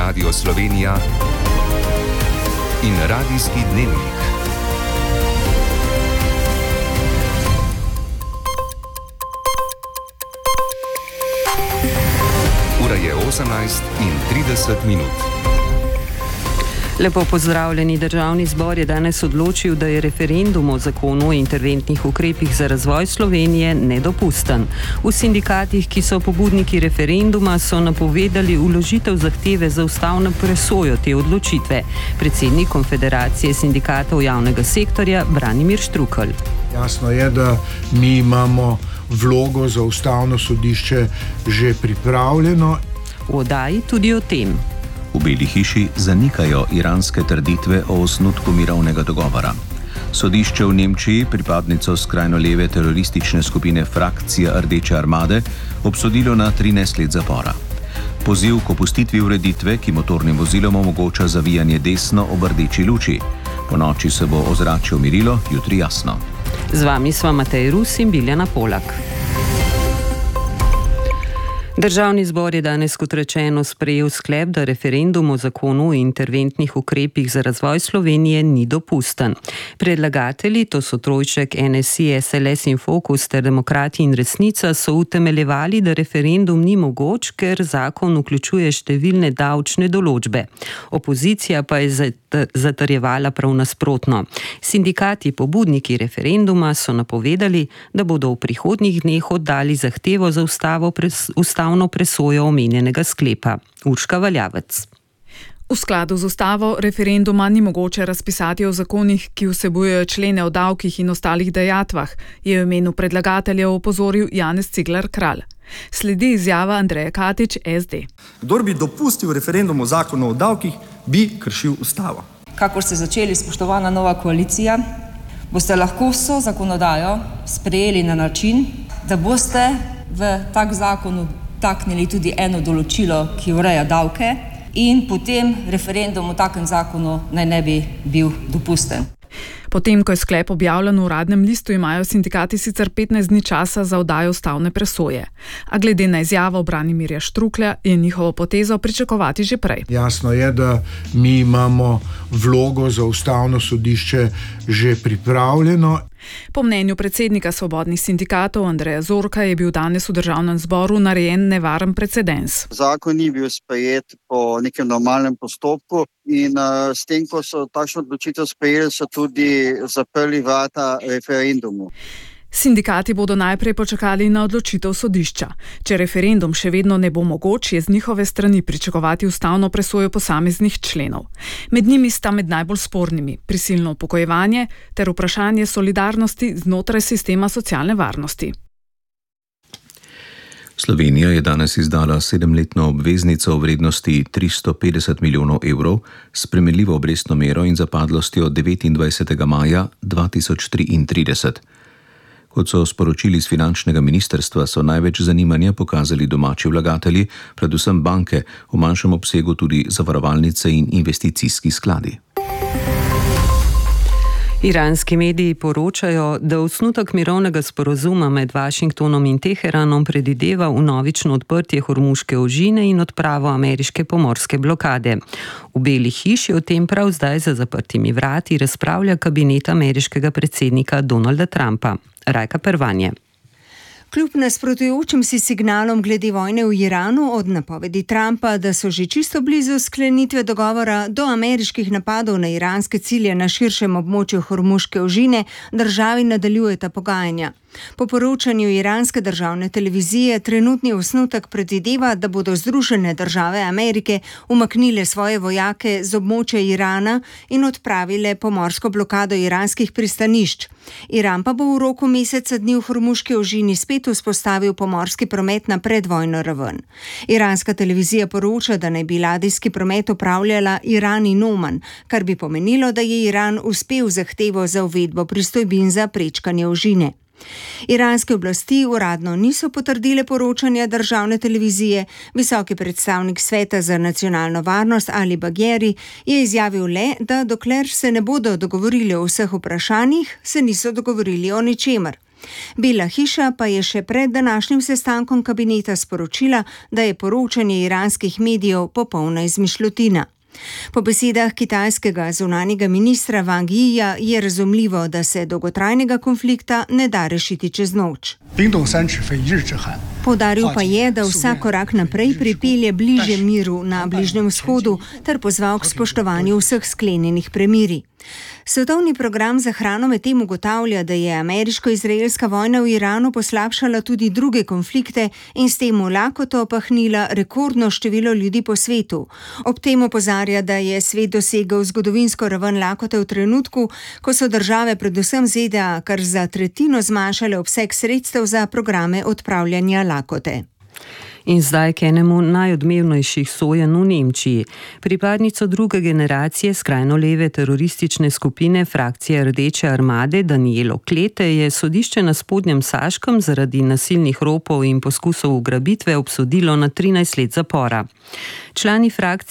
Radio Slovenija in Radijski dnevnik. Ura je 18:30. Lepo pozdravljeni. Državni zbor je danes odločil, da je referendum o zakonu o interventnih ukrepih za razvoj Slovenije nedopusten. V sindikatih, ki so pobudniki referenduma, so napovedali vložitev zahteve za ustavno presojo te odločitve. Predsednik Konfederacije sindikatov javnega sektorja Branimir Štrukelj. Jasno je, da mi imamo vlogo za ustavno sodišče že pripravljeno. V oddaji tudi o tem. V Beli hiši zanikajo iranske trditve o osnutku mirovnega dogovora. Sodišče v Nemčiji pripadnico skrajno leve teroristične skupine Frakcija Rdeče armade obsodilo na 13 let zapora. Poziv k opustitvi ureditve, ki motornim vozilom omogoča zavijanje desno ob rdeči luči. Ponoči se bo ozračje umirilo, jutri jasno. Z vami sva Matej Rus in Biljana Polak. Državni zbor je danes, kot rečeno, sprejel sklep, da referendum o zakonu o interventnih ukrepih za razvoj Slovenije ni dopusten. Predlagatelji, to so Trojček, NSI, SLS in Fokus ter Demokrati in Resnica, so utemeljevali, da referendum ni mogoč, ker zakon vključuje številne davčne določbe. Opozicija pa je zatrjevala prav nasprotno. Sindikati, pobudniki referenduma, so napovedali, da bodo v prihodnjih dneh oddali zahtevo za ustavno presojo omenjenega sklepa. Urška Valjavec. V skladu z ustavo referenduma ni mogoče razpisati o zakonih, ki vsebujejo člene o davkih in ostalih dajatvah, je v imenu predlagateljev opozoril Janez Cigler Kralj. Sledi izjava Andreja Katič, SD. Kdor bi dopustil referendum o zakonu o davkih, bi kršil ustavo. Kakor ste začeli, spoštovana nova koalicija, boste lahko vso zakonodajo sprejeli na način, da boste v tak zakon vtaknili tudi eno določilo, ki ureja davke, in potem referendum o takem zakonu naj ne bi bil dopusten. Potem, ko je sklep objavljen v Uradnem listu, imajo sindikati sicer 15 dni časa za oddajo ustavne presoje. A glede na izjavo Branimirja Štruklja je njihovo potezo pričakovati že prej. Jasno je, da mi imamo vlogo za ustavno sodišče že pripravljeno. Po mnenju predsednika svobodnih sindikatov Andreja Zorka je bil danes v državnem zboru narejen nevaren precedens. Zakon ni bil sprejet po nekem normalnem postopku in s tem, ko so takšno odločitev sprejeli, so tudi zaprli vrata referendumu. Sindikati bodo najprej počakali na odločitev sodišča. Če referendum še vedno ne bo mogoč, je z njihove strani pričakovati ustavno presojo posameznih členov. Med njimi sta med najbolj spornimi prisilno upokojevanje ter vprašanje solidarnosti znotraj sistema socialne varnosti. Slovenija je danes izdala 7-letno obveznico v vrednosti 350 milijonov evrov s primerljivo obrestno mero in zapadlostjo 29. maja 2033. Kot so sporočili z finančnega ministrstva, so največ zanimanja pokazali domači vlagatelji, predvsem banke, v manjšem obsegu tudi zavarovalnice in investicijski skladi. Iranski mediji poročajo, da osnutek mirovnega sporazuma med Washingtonom in Teheranom predvideva vnovično odprtje Hormuške ožine in odpravo ameriške pomorske blokade. V Beli hiši o tem prav zdaj za zaprtimi vrati razpravlja kabinet ameriškega predsednika Donalda Trumpa. Rajka Pervanje. Kljub nasprotujočim si signalom glede vojne v Iranu od napovedi Trumpa, da so že čisto blizu sklenitve dogovora, do ameriških napadov na iranske cilje na širšem območju Hormuške ožine, državi nadaljujeta pogajanja. Po poročanju iranske državne televizije trenutni osnutek predvideva, da bodo Združene države Amerike umaknile svoje vojake z območja Irana in odpravile pomorsko blokado iranskih pristanišč. Iran pa bo v roku meseca dni v Hormuški ožini spet vzpostavil pomorski promet na predvojno raven. Iranska televizija poroča, da naj bi ladijski promet upravljala Iran in Oman, kar bi pomenilo, da je Iran uspel zahtevo za uvedbo pristojbin za prečkanje ožine. Iranske oblasti uradno niso potrdile poročanja državne televizije. Visoki predstavnik Sveta za nacionalno varnost Ali Bagheri je izjavil le, da dokler se ne bodo dogovorili o vseh vprašanjih, se niso dogovorili o ničemer. Bela hiša pa je še pred današnjim sestankom kabineta sporočila, da je poročanje iranskih medijev popolna izmišljotina. Po besedah kitajskega zunanjega ministra Wang Yija je razumljivo, da se dolgotrajnega konflikta ne da rešiti čez noč. Poudaril pa je, da vsak korak naprej pripelje bližje miru na Bližnjem vzhodu ter pozval k spoštovanju vseh sklenjenih premirij. Svetovni program za hrano medtem ugotavlja, da je ameriško-izraelska vojna v Iranu poslabšala tudi druge konflikte in s tem v lakoto opahnila rekordno število ljudi po svetu. Ob tem opozarja, da je svet dosegel zgodovinsko raven lakote v trenutku, ko so države, predvsem ZDA, kar za tretjino zmanjšale obseg sredstev za programe odpravljanja lakote. In zdaj k enemu najodmevnejših sojenj v Nemčiji. Pripadnico druge generacije skrajno leve teroristične skupine frakcije Rdeče armade Danijelo Klete je sodišče na Spodnjem Saškem zaradi nasilnih ropov in poskusov ugrabitve obsodilo na 13 let zapora. Člani frakcije